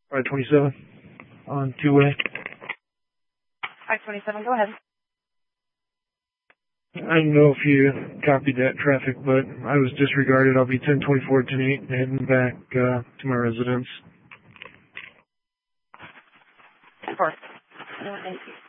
I-27 on two-way. I-27, go ahead. I don't know if you copied that traffic, but I was disregarded. I'll be 1024 tonight, heading back to my residence. Of course. Thank you.